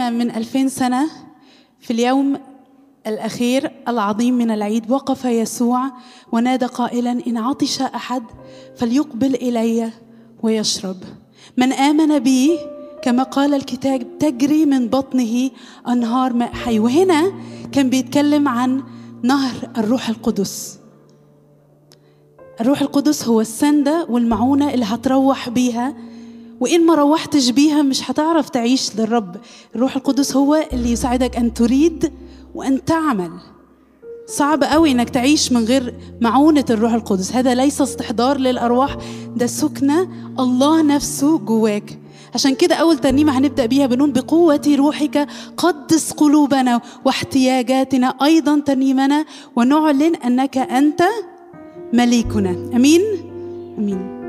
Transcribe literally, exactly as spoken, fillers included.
ما من ألفين سنة في اليوم الأخير العظيم من العيد وقف يسوع ونادى قائلا: إن عطش أحد فليقبل إلي ويشرب. من آمن بي كما قال الكتاب تجري من بطنه أنهار ماء حي. وهنا كان بيتكلم عن نهر الروح القدس. الروح القدس هو السندة والمعونة اللي هتروح بيها، وإن ما روحتش بيها مش هتعرف تعيش للرب. الروح القدس هو اللي يساعدك أن تريد وأن تعمل. صعب قوي إنك تعيش من غير معونة الروح القدس. هذا ليس استحضار للأرواح، ده سكنة الله نفسه جواك. عشان كده أول ترنيمة هنبدأ بيها بنقول: بقوة روحك قدس قلوبنا واحتياجاتنا أيضا ترنيمنا ونعلن أنك أنت مليكنا. أمين أمين.